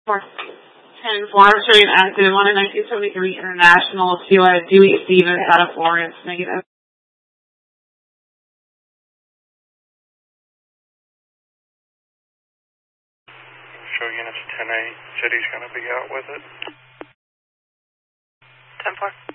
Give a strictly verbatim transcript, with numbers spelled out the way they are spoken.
ten four, showing active on a nineteen seventy-three International to uh, Dewey Stevens out of Florence, negative. Show units ten eight, Jetty's going to be out with it. ten four.